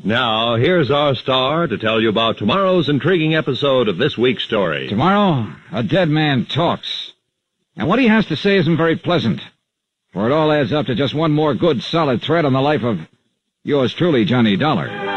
Now, here's our star to tell you about tomorrow's intriguing episode of this week's story. Tomorrow, a dead man talks. And what he has to say isn't very pleasant, for it all adds up to just one more good, solid thread on the life of yours truly, Johnny Dollar.